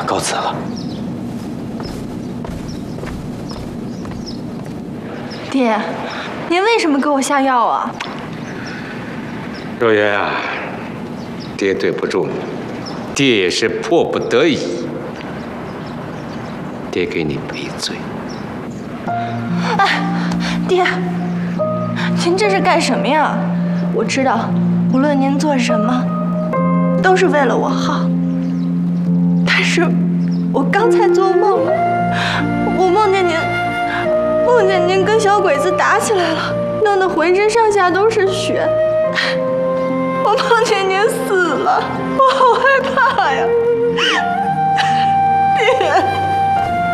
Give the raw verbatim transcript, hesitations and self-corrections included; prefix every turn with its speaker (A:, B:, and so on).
A: 告辞了。
B: 爹，您为什么给我下药啊？
C: 若渊啊，爹对不住你，爹也是迫不得已。爹给你赔罪。
B: 哎，爹，您这是干什么呀？我知道，无论您做什么，都是为了我好。但是，我刚才做梦了，我梦见您，梦见您跟小鬼子打起来了，弄得浑身上下都是血。我梦见您死了，我好害怕呀，爹。